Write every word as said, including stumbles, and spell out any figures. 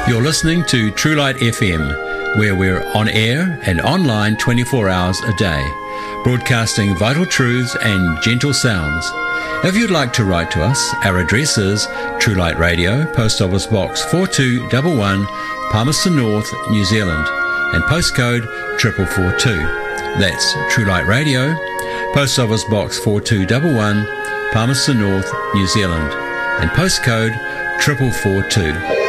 You're listening to True Light F M, where we're on air and online twenty-four hours a day, broadcasting vital truths and gentle sounds. If you'd like to write to us, our address is True Light Radio, Post Office Box four two one one, Palmerston North, New Zealand, and postcode four four four two. That's True Light Radio, Post Office Box four two one one, Palmerston North, New Zealand, and postcode four four four two.